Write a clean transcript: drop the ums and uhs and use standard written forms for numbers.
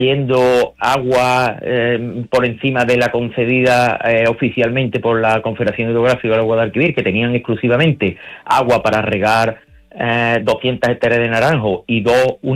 yendo agua por encima de la concedida oficialmente por la Confederación Hidrográfica del Guadalquivir, que tenían exclusivamente agua para regar 200 hectáreas de naranjo y dos